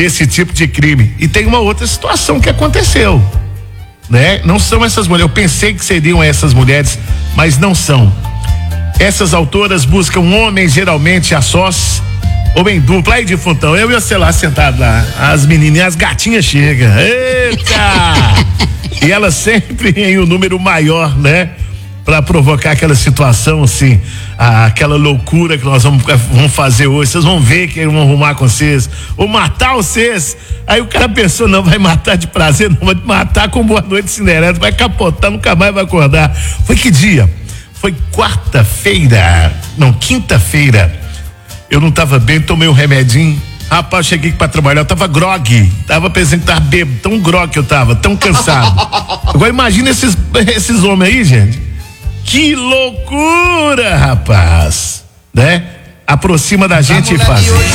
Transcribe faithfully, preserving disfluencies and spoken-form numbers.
desse tipo de crime. E tem uma outra situação que aconteceu, né? Não são essas mulheres, eu pensei que seriam essas mulheres, mas não são. Essas autoras buscam homens geralmente a sós ou em dupla. Aí de funtão, eu e você lá sentado lá, as menininhas, as gatinhas chegam, eita! E elas sempre em um número maior, né? Pra provocar aquela situação assim, a, aquela loucura que nós vamos, vamos fazer hoje. Vocês vão ver que eles vão arrumar com vocês, ou matar vocês. Aí o cara pensou, não vai matar de prazer, não vai matar com Boa Noite Cinderela, vai capotar, nunca mais vai acordar. Foi que dia? Foi quarta-feira, não, quinta-feira. Eu não tava bem, tomei um remedinho. Rapaz, cheguei pra trabalhar, eu tava grog. Tava pensando que tava bêbado, tão grog que eu tava, tão cansado. Agora imagina esses, esses homens aí, gente. Que loucura, rapaz, né? Aproxima da gente e faz.